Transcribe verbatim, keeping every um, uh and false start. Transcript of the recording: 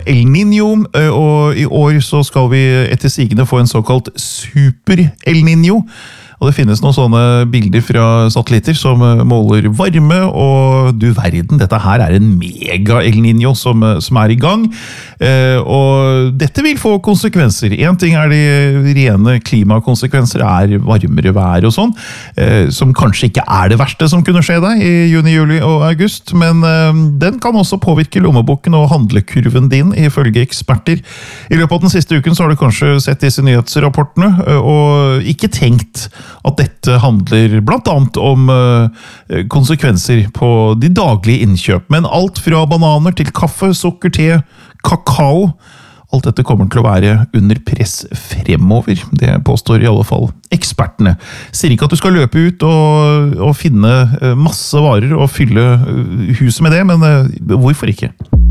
El Niño, og i år så skal vi etter sigende få en såkalt super El Niño. Og det finnes noen sånne bilder fra satellitter som måler varme, og du verden, dette her er en mega El Niño som, som er i gang. Eh, og dette vil få konsekvenser. En ting er de rene klimakonsekvenser, er varmere vær og sånn, eh, som kanskje ikke er det verste som kunne skje deg i juni, juli og august, men eh, den kan også påvirke lommeboken og handlekurven din, ifølge eksperter. I løpet av den siste uken så har du kanskje sett disse nyhetsrapportene, og ikke tenkt at dette handler blant annet om uh, konsekvenser på de daglige innkjøp. Men alt fra bananer til kaffe, sukker, te, kakao, alt dette kommer til å være under press fremover. Det påstår i alle fall ekspertene. Sier ikke at du skal løpe ut og, og finne masse varer og fylle huset med det, men uh, hvorfor ikke?